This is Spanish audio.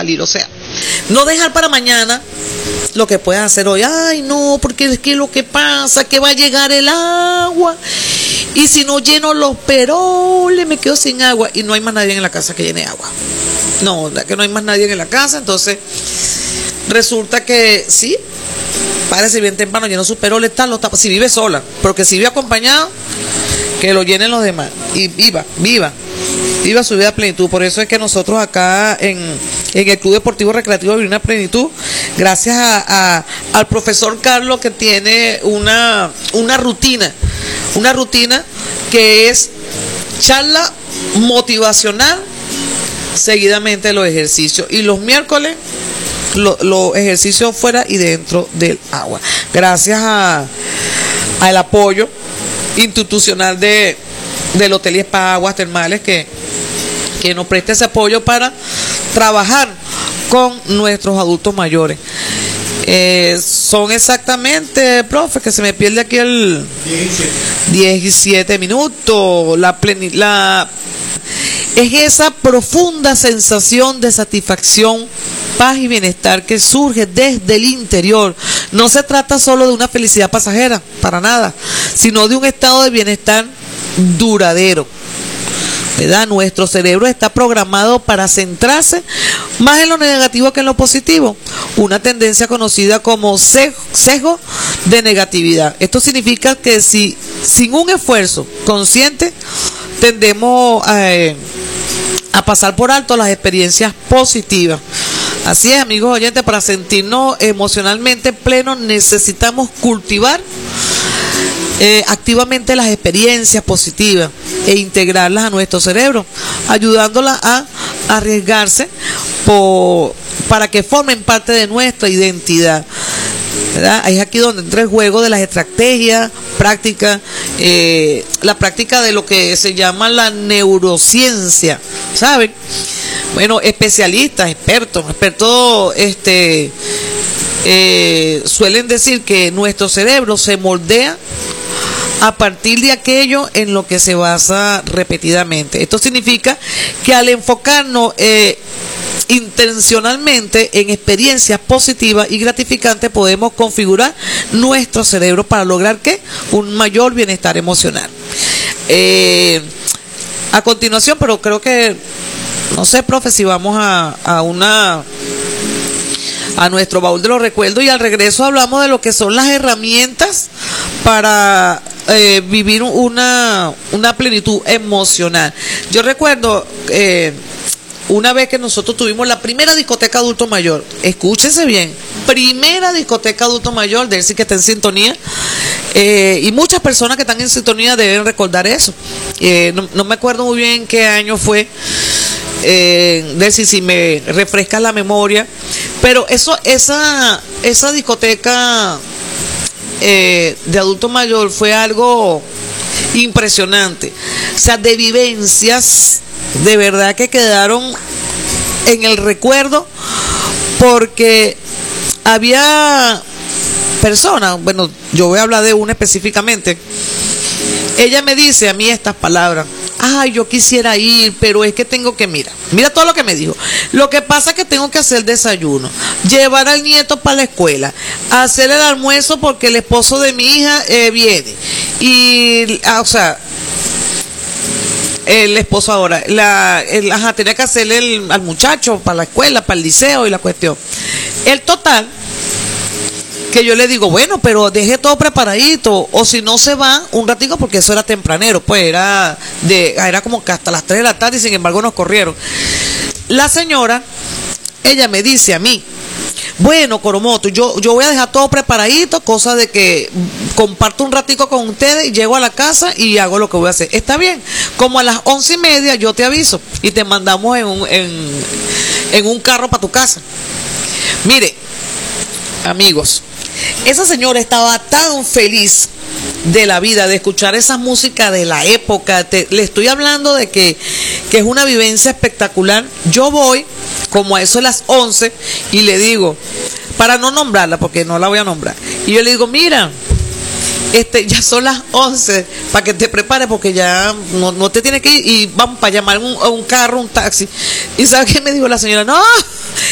salir. O sea, no dejar para mañana lo que puedes hacer hoy. Ay, no, porque es que lo que pasa que va a llegar el agua y si no lleno los peroles me quedo sin agua y no hay más nadie en la casa que llene agua. No, que no hay más nadie en la casa, entonces resulta que sí, párese bien temprano, llenó sus peroles, tal, lo tapa, si vive sola, porque si vive acompañado, que lo llenen los demás y viva su vida a plenitud. Por eso es que nosotros acá en el Club Deportivo Recreativo Vivir una Plenitud, gracias al profesor Carlos, que tiene una rutina que es charla motivacional seguidamente los ejercicios, y los miércoles los ejercicios fuera y dentro del agua, gracias al apoyo institucional del Hotel y Spa Aguas Termales, que nos presta ese apoyo para trabajar con nuestros adultos mayores. Son exactamente, profe, que se me pierde aquí el 17 minutos. Es esa profunda sensación de satisfacción, paz y bienestar que surge desde el interior. No se trata solo de una felicidad pasajera, para nada, sino de un estado de bienestar duradero, ¿verdad? Nuestro cerebro está programado para centrarse más en lo negativo que en lo positivo, una tendencia conocida como sesgo de negatividad. Esto significa que si sin un esfuerzo consciente tendemos a pasar por alto las experiencias positivas. Así es, amigos oyentes, para sentirnos emocionalmente plenos necesitamos cultivar activamente las experiencias positivas e integrarlas a nuestro cerebro, ayudándolas a arriesgarse para que formen parte de nuestra identidad, ¿verdad? Es aquí donde entra el juego de las estrategias, prácticas, la práctica de lo que se llama la neurociencia, ¿saben? Bueno, especialistas, expertos suelen decir que nuestro cerebro se moldea a partir de aquello en lo que se basa repetidamente. Esto significa que al enfocarnos intencionalmente en experiencias positivas y gratificantes podemos configurar nuestro cerebro para lograr ¿qué? Un mayor bienestar emocional. A continuación, pero creo que no sé, profe, si vamos a nuestro baúl de los recuerdos, y al regreso hablamos de lo que son las herramientas para vivir una plenitud emocional. Yo recuerdo una vez que nosotros tuvimos la primera discoteca adulto mayor. Escúchense bien, primera discoteca adulto mayor, de él sí que está en sintonía, y muchas personas que están en sintonía deben recordar eso. No me acuerdo muy bien qué año fue, de si me refresca la memoria, pero esa discoteca de adulto mayor fue algo impresionante. O sea, de vivencias de verdad que quedaron en el recuerdo, porque había personas, bueno, yo voy a hablar de una específicamente. Ella me dice a mí estas palabras: ay, yo quisiera ir, pero es que tengo que, mira todo lo que me dijo. Lo que pasa es que tengo que hacer desayuno, llevar al nieto para la escuela, hacer el almuerzo porque el esposo de mi hija viene. Y, o sea, el esposo ahora, tenía que hacerle al muchacho para la escuela, para el liceo y la cuestión. El total, que yo le digo, bueno, pero deje todo preparadito, o si no se va un ratico, porque eso era tempranero, pues era como que hasta las 3 de la tarde, y sin embargo nos corrieron. La señora, ella me dice a mí: bueno, Coromoto, yo voy a dejar todo preparadito, cosa de que comparto un ratico con ustedes y llego a la casa y hago lo que voy a hacer. Está bien, como a las 11:30 yo te aviso y te mandamos en un carro para tu casa. Mire, amigos, esa señora estaba tan feliz de la vida, de escuchar esa música de la época. Le estoy hablando de que es una vivencia espectacular. Yo voy como a eso de las 11 y le digo, para no nombrarla, porque no la voy a nombrar, y yo le digo: mira, ya son las 11, para que te prepares, porque ya no te tienes que ir, y vamos para llamar un carro, un taxi. ¿Y sabe qué me dijo la señora? No,